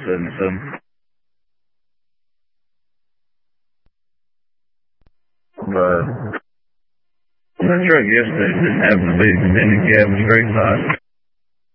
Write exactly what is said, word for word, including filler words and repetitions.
and some. But that's right. Yesterday didn't happen to be the mini cab was very hot.